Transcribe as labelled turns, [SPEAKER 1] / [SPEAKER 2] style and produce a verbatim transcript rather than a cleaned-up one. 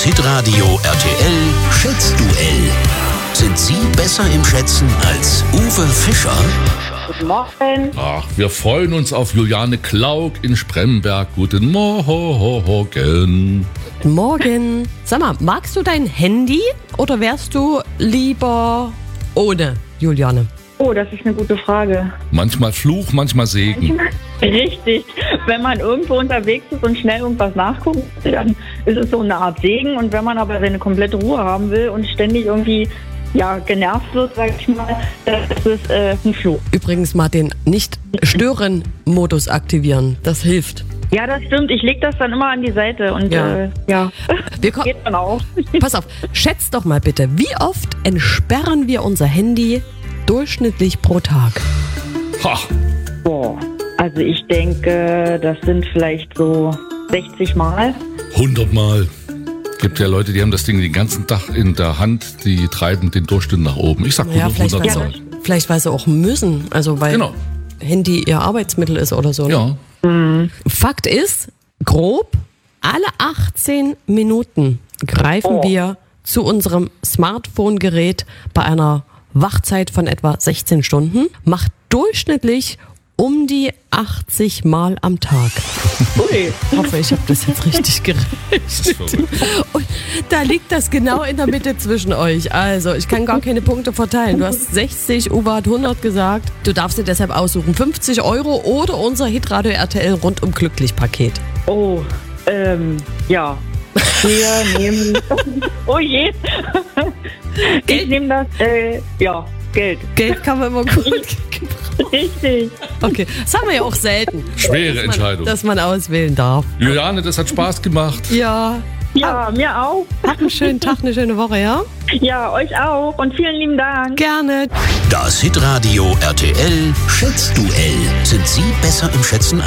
[SPEAKER 1] Das Hitradio R T L Schätzduell. Sind Sie besser im Schätzen als Uwe Fischer?
[SPEAKER 2] Guten Morgen.
[SPEAKER 3] Ach, wir freuen uns auf Juliane Klauk in Spremberg. Guten Morgen.
[SPEAKER 4] Morgen. Sag mal, magst du dein Handy oder wärst du lieber ohne, Juliane?
[SPEAKER 2] Oh, das ist eine gute Frage.
[SPEAKER 3] Manchmal Fluch, manchmal Segen.
[SPEAKER 2] Richtig. Wenn man irgendwo unterwegs ist und schnell irgendwas nachguckt, dann ist es so eine Art Segen. Und wenn man aber seine komplette Ruhe haben will und ständig irgendwie ja, genervt wird, sag ich mal, dann ist es äh, ein Fluch.
[SPEAKER 4] Übrigens mal den Nicht-Stören-Modus aktivieren. Das hilft.
[SPEAKER 2] Ja, das stimmt. Ich lege das dann immer an die Seite und
[SPEAKER 4] Ja.
[SPEAKER 2] äh, ja,
[SPEAKER 4] Wir ko-
[SPEAKER 2] geht dann auch.
[SPEAKER 4] Pass auf, schätz doch mal bitte, wie oft entsperren wir unser Handy durchschnittlich pro Tag?
[SPEAKER 3] Ha,
[SPEAKER 2] Boah, also ich denke, das sind vielleicht so sechzig Mal.
[SPEAKER 3] hundertmal. Gibt ja Leute, die haben das Ding den ganzen Tag in der Hand, die treiben den Durchschnitt nach oben. Ich sag
[SPEAKER 4] Ja, vielleicht, weil
[SPEAKER 3] hundert
[SPEAKER 4] sie,
[SPEAKER 3] Mal.
[SPEAKER 4] auch, vielleicht weil sie auch müssen, also weil
[SPEAKER 3] Genau.
[SPEAKER 4] Handy ihr Arbeitsmittel ist oder so. Ne?
[SPEAKER 3] Ja.
[SPEAKER 4] Fakt ist, grob alle achtzehn Minuten greifen
[SPEAKER 2] Oh.
[SPEAKER 4] wir zu unserem Smartphone-Gerät bei einer Wachzeit von etwa sechzehn Stunden, macht durchschnittlich um die achtzig Mal am Tag.
[SPEAKER 2] Ui.
[SPEAKER 4] Ich hoffe, ich habe das jetzt richtig gerechnet. Und da liegt das genau in der Mitte zwischen euch. Also, ich kann gar keine Punkte verteilen. Du hast sechzig, Uwe hat hundert gesagt. Du darfst dir deshalb aussuchen, fünfzig Euro oder unser Hitradio R T L rundum glücklich Paket.
[SPEAKER 2] Oh, ähm, ja. Wir nehmen. Oh je. Ich
[SPEAKER 4] Geld?
[SPEAKER 2] nehme das, äh, ja, Geld.
[SPEAKER 4] Geld kann man immer gut gebrauchen.
[SPEAKER 2] Richtig.
[SPEAKER 4] Okay, das haben wir ja auch selten.
[SPEAKER 3] Schwere
[SPEAKER 4] dass man,
[SPEAKER 3] Entscheidung.
[SPEAKER 4] Dass man auswählen darf.
[SPEAKER 3] Juliane, das hat Spaß gemacht.
[SPEAKER 4] Ja,
[SPEAKER 2] Ja, mir auch.
[SPEAKER 4] habt einen schönen Tag, eine schöne Woche, ja?
[SPEAKER 2] Ja, euch auch. Und vielen lieben Dank.
[SPEAKER 4] Gerne.
[SPEAKER 1] Das Hitradio R T L Schätzduell. Sind Sie besser im Schätzen